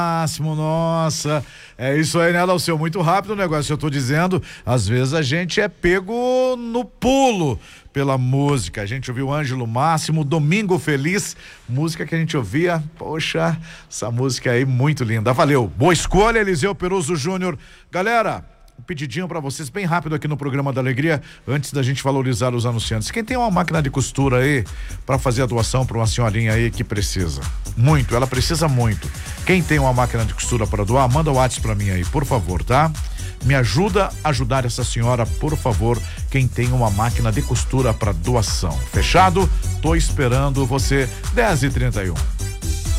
Máximo, nossa, é isso aí, né, Dalceu? Muito rápido o negócio, eu tô dizendo, às vezes a gente é pego no pulo pela música. A gente ouviu Ângelo Máximo, Domingo Feliz, música que a gente ouvia, poxa, essa música aí muito linda, valeu, boa escolha, Eliseu Peruso Júnior. Galera, um pedidinho pra vocês bem rápido aqui no programa da Alegria, antes da gente valorizar os anunciantes. Quem tem uma máquina de costura aí pra fazer a doação pra uma senhorinha aí que precisa muito, ela precisa muito. Quem tem uma máquina de costura para doar, manda o WhatsApp pra mim aí, por favor, tá? Me ajuda a ajudar essa senhora, por favor, quem tem uma máquina de costura para doação. Fechado? Tô esperando você, 10h31.